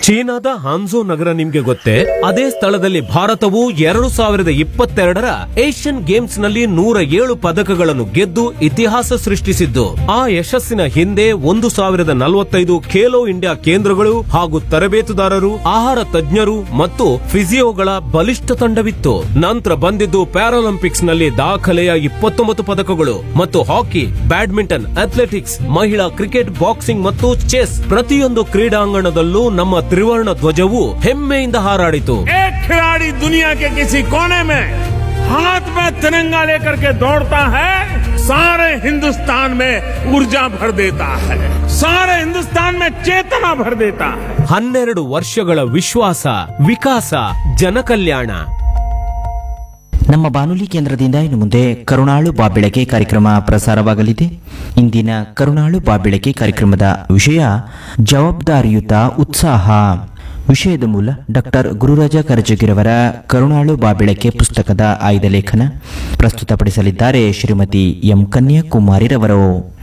ಚೀನಾದ ಹಾನ್ಝೋ ನಗರ ನಿಮ್ಗೆ ಗೊತ್ತೇ? ಅದೇ ಸ್ಥಳದಲ್ಲಿ ಭಾರತವು 2022ರ ಏಷ್ಯನ್ ಗೇಮ್ಸ್ ನಲ್ಲಿ 107 ಪದಕಗಳನ್ನು ಗೆದ್ದು ಇತಿಹಾಸ ಸೃಷ್ಟಿಸಿದ್ದು. ಆ ಯಶಸ್ಸಿನ ಹಿಂದೆ 1045 ಖೇಲೋ ಇಂಡಿಯಾ ಕೇಂದ್ರಗಳು ಹಾಗೂ ತರಬೇತುದಾರರು, ಆಹಾರ ತಜ್ಞರು ಮತ್ತು ಫಿಸಿಯೋಗಳ ಬಲಿಷ್ಠ ತಂಡವಿತ್ತು. ನಂತರ ಬಂದಿದ್ದು ಪ್ಯಾರಾಲಿಂಪಿಕ್ಸ್ ನಲ್ಲಿ ದಾಖಲೆಯ 29 ಪದಕಗಳು ಮತ್ತು ಹಾಕಿ, ಬ್ಯಾಡ್ಮಿಂಟನ್, ಅಥ್ಲೆಟಿಕ್ಸ್, ಮಹಿಳಾ ಕ್ರಿಕೆಟ್, ಬಾಕ್ಸಿಂಗ್ ಮತ್ತು ಚೆಸ್ ಪ್ರತಿಯೊಂದು ಕ್ರೀಡಾಂಗಣದಲ್ಲೂ ನಮ್ಮ त्रिवर्ण ध्वजವು ಹೆಮ್ಮೆಯಿಂದ ಹಾರಾಡಿತು. एक खिलाड़ी दुनिया के किसी कोने में हाथ में तिरंगा लेकर के दौड़ता है, सारे हिंदुस्तान में ऊर्जा भर देता है, सारे हिंदुस्तान में चेतना भर देता है. 12 ವರ್ಷಗಳ ವಿಶ್ವಾಸ, ವಿಕಾಸ, ಜನಕಲ್ಯಾಣ. ನಮ್ಮ ಬಾನುಲಿ ಕೇಂದ್ರದಿಂದ ಇನ್ನು ಮುಂದೆ ಕರುಣಾಳು ಬಾಬೆಳಕೆ ಕಾರ್ಯಕ್ರಮ ಪ್ರಸಾರವಾಗಲಿದೆ. ಇಂದಿನ ಕರುಣಾಳು ಬಾಬೆಳಕೆ ಕಾರ್ಯಕ್ರಮದ ವಿಷಯ ಜವಾಬ್ದಾರಿಯುತ ಉತ್ಸಾಹ. ವಿಷಯದ ಮೂಲ ಡಾಕ್ಟರ್ ಗುರುರಾಜ ಕರಜಗಿರವರ ಕರುಣಾಳು ಬಾಬೆಳಕೆ ಪುಸ್ತಕದ ಆಯ್ದ ಲೇಖನ. ಪ್ರಸ್ತುತಪಡಿಸಲಿದ್ದಾರೆ ಶ್ರೀಮತಿ ಎಂ ಕನ್ಯಾಕುಮಾರಿರವರು.